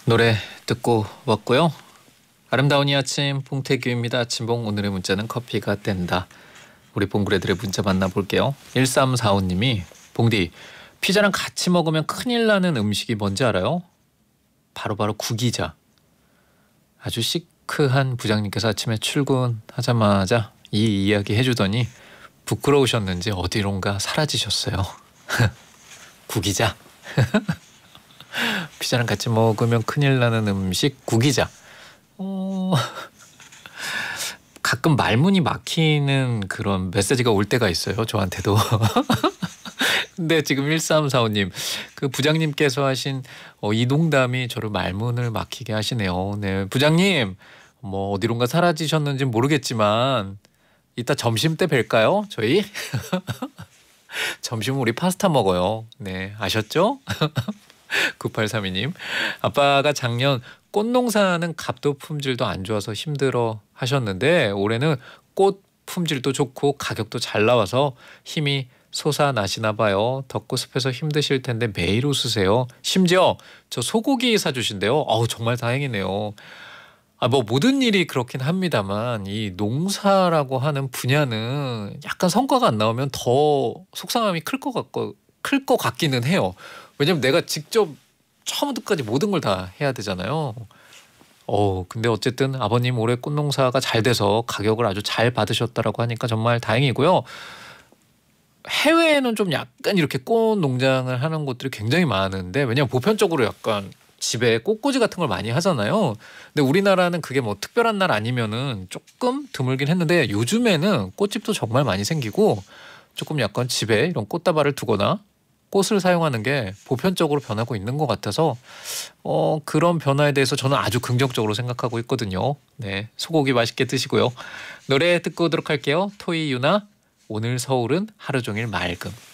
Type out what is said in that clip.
노래 듣고 왔고요. 아름다운 이 아침 봉태규입니다. 아침봉 오늘의 문자는 커피가 뗀다. 우리 봉구레들의 문자 만나볼게요. 1345님이 봉디 피자랑 같이 먹으면 큰일 나는 음식이 뭔지 알아요? 바로 구기자. 아주 시크한 부장님께서 아침에 출근하자마자 이 이야기 해주더니 부끄러우셨는지 어디론가 사라지셨어요. 구기자. 피자랑 같이 먹으면 큰일 나는 음식 구기자. 가끔 말문이 막히는 그런 메시지가 올 때가 있어요. 저한테도. 근데 지금 1345님 그 부장님께서 하신 이 농담이 저를 말문을 막히게 하시네요. 네, 부장님 뭐 어디론가 사라지셨는지 모르겠지만 이따 점심 때 뵐까요? 저희 점심은 우리 파스타 먹어요. 네, 아셨죠? 9832님 아빠가 작년 꽃농사는 값도 품질도 안 좋아서 힘들어 하셨는데 올해는 꽃 품질도 좋고 가격도 잘 나와서 힘이 솟아나시나 봐요. 덥고 습해서 힘드실 텐데 매일 웃으세요. 심지어 저 소고기 사주신대요. 정말 다행이네요. 뭐 모든 일이 그렇긴 합니다만 이 농사라고 하는 분야는 약간 성과가 안 나오면 더 속상함이 클 것 같기는 해요. 왜냐면 내가 직접 처음부터까지 모든 걸 다 해야 되잖아요. 근데 어쨌든 아버님 올해 꽃농사가 잘 돼서 가격을 아주 잘 받으셨다라고 하니까 정말 다행이고요. 해외에는 좀 약간 이렇게 꽃 농장을 하는 곳들이 굉장히 많은데 왜냐면 보편적으로 약간 집에 꽃꽂이 같은 걸 많이 하잖아요. 근데 우리나라는 그게 뭐 특별한 날 아니면은 조금 드물긴 했는데 요즘에는 꽃집도 정말 많이 생기고 조금 약간 집에 이런 꽃다발을 두거나 꽃을 사용하는 게 보편적으로 변하고 있는 것 같아서 그런 변화에 대해서 저는 아주 긍정적으로 생각하고 있거든요. 네, 소고기 맛있게 드시고요. 노래 듣고 오도록 할게요. 토이 유나 오늘 서울은 하루 종일 맑음.